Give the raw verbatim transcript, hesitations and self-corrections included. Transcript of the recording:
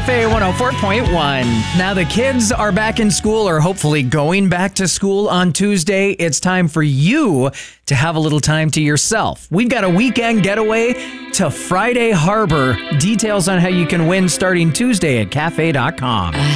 Cafe one oh four point one. Now the kids are back in school, or hopefully going back to school on Tuesday. It's time for you to have a little time to yourself. We've got a weekend getaway to Friday Harbor. Details on how you can win starting Tuesday at cafe dot com.